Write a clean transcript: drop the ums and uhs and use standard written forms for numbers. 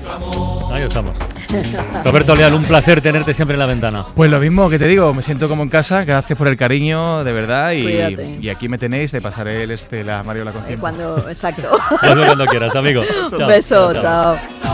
Ahí estamos. Roberto Leal, un placer tenerte siempre en la ventana. Pues lo mismo que te digo, me siento como en casa, gracias por el cariño, de verdad, y aquí me tenéis, te pasaré la Mario la conciencia. Exacto. Hazlo cuando quieras, amigo. Un beso, chao.